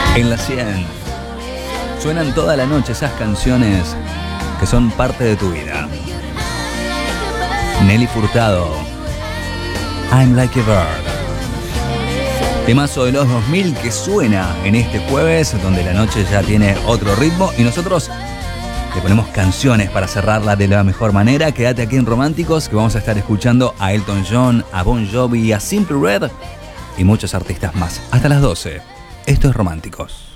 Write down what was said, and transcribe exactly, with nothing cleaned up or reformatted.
En la cien suenan toda la noche esas canciones que son parte de tu vida. Nelly Furtado, I'm Like a Bird. Temazo de los dos mil que suena en este jueves, donde la noche ya tiene otro ritmo y nosotros le ponemos canciones para cerrarla de la mejor manera. Quédate aquí en Románticos, que vamos a estar escuchando a Elton John, a Bon Jovi, a Simply Red y muchos artistas más. Hasta las doce. Esto es Románticos.